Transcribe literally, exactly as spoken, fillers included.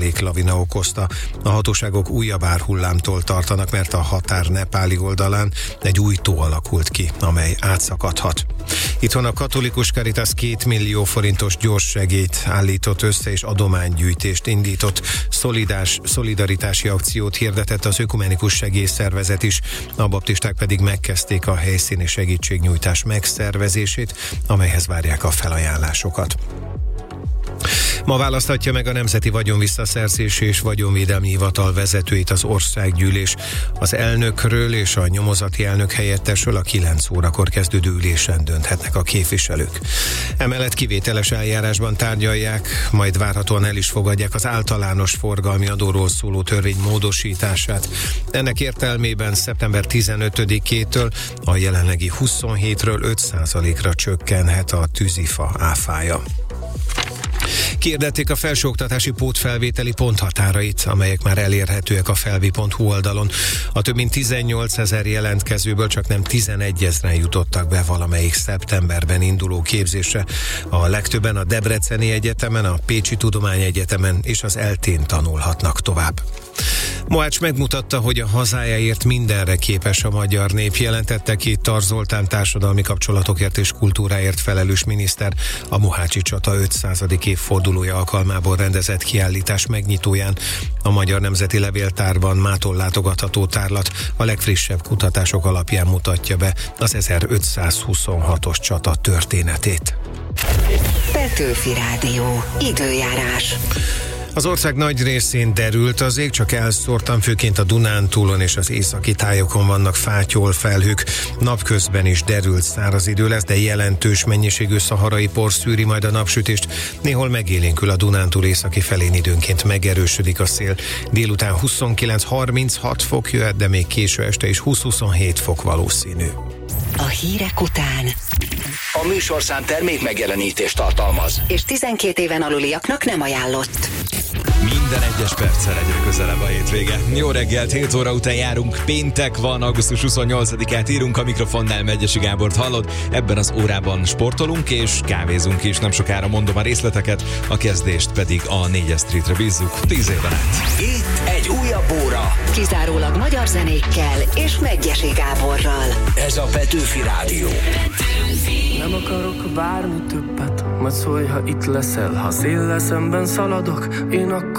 záplék lavina okozta. A hatóságok újabb árhullámtól tartanak, mert a határ nepáli oldalán egy új tó alakult ki, amely átszakadhat. Itthon a Katolikus Caritas két millió forintos gyors segélyt állított össze és adománygyűjtést indított. Szolidás, szolidaritási akciót hirdetett az Ökumenikus Segélyszervezet is, a baptisták pedig megkezdték a helyszíni segítségnyújtás megszervezését, amelyhez várják a felajánlásokat. Ma választhatja meg a Nemzeti Vagyonvisszaszerzési és Vagyonvédelmi Hivatal vezetőit az országgyűlés. Az elnökről és a nyomozati elnök helyettesről a kilenc órakor kezdődő ülésen dönthetnek a képviselők. Emellett kivételes eljárásban tárgyalják, majd várhatóan el is fogadják az általános forgalmi adóról szóló törvény módosítását. Ennek értelmében szeptember tizenötödikétől a jelenlegi huszonhétről öt százalékra csökkenhet a tűzifa áfája. Kiirdették a felsőoktatási pótfelvételi ponthatárait, amelyek már elérhetőek a felvi pont hu oldalon. A több mint tizennyolcezer jelentkezőből csak nem tizenegyezren jutottak be valamelyik szeptemberben induló képzésre. A legtöbben a Debreceni Egyetemen, a Pécsi Tudományegyetemen és az eltén tanulhatnak tovább. Mohács megmutatta, hogy a hazájáért mindenre képes a magyar nép, jelentette ki Tarz Zoltán társadalmi kapcsolatokért és kultúráért felelős miniszter a Mohácsi csata ötszázadik évfordulója alkalmából rendezett kiállítás megnyitóján. A Magyar Nemzeti Levéltárban mától látogatható tárlat a legfrissebb kutatások alapján mutatja be az ezerötszázhuszonhatos csata történetét. Petőfi Rádió. Időjárás. Az ország nagy részén derült az ég, csak elszórtan, főként a Dunántúlon és az északi tájokon vannak fátyol felhők. Napközben is derült száraz idő lesz, de jelentős mennyiségű szaharai por szűri majd a napsütést. Néhol megélénkül a Dunántúl északi felén, időnként megerősödik a szél. Délután huszonkilenc-harminchat fok jöhet, de még késő este is húsz-huszonhét fok valószínű. A hírek után a műsorszám termék megjelenítést tartalmaz, és tizenkét éven aluliaknak nem ajánlott. Minden egyes perccel egyre közelebb a hétvége. Jó reggelt, hét óra után járunk, péntek van, augusztus huszonnyolcadikát írunk, a mikrofonnál Megyesi Gábort hallod. Ebben az órában sportolunk és kávézunk is, nem sokára mondom a részleteket, a kezdést pedig a négyes Streetre bízzuk tíz éven át. Itt egy újabb óra. Kizárólag magyar zenékkel és Megyesi Gáborral. Ez a Petőfi Rádió. Nem akarok bármi többet, majd szólj, ha itt leszel. Ha széllel szemben szaladok, én akkor